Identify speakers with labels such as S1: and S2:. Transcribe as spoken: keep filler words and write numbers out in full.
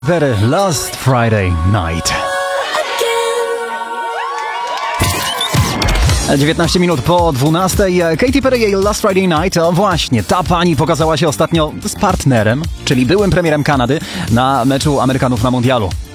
S1: Perry, Last Friday Night. dziewiętnaście minut po dwunastej. Katy Perry, jej Last Friday Night. O właśnie, ta pani pokazała się ostatnio z partnerem, czyli byłym premierem Kanady, na meczu Amerykanów na mundialu.